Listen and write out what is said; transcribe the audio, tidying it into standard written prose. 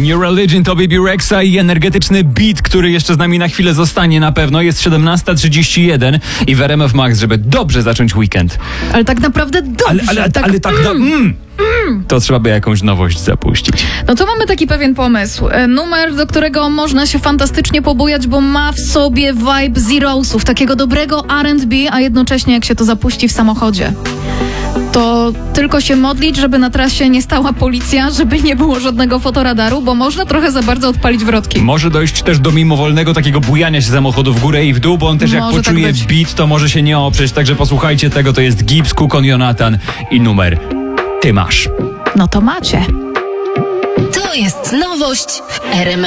New Religion to Baby Rexa i energetyczny beat, który jeszcze z nami na chwilę zostanie na pewno. Jest 17:31 i w RMF Max, żeby dobrze zacząć weekend. Ale tak naprawdę dobrze. To trzeba by jakąś nowość zapuścić. No to mamy taki pewien pomysł. Numer, do którego można się fantastycznie pobujać, bo ma w sobie vibe Zerosów, takiego dobrego R&B, a jednocześnie jak się to zapuści w samochodzie, to tylko się modlić, żeby na trasie nie stała policja, żeby nie było żadnego fotoradaru, bo można trochę za bardzo odpalić wrotki. Może dojść też do mimowolnego takiego bujania się samochodu w górę i w dół, bo on też jak Może poczuje tak być. beat, to może się nie oprzeć. Także posłuchajcie tego, to jest Gibbs, Kukon, Jonathan i numer Ty masz. No to macie. To jest nowość w RMF.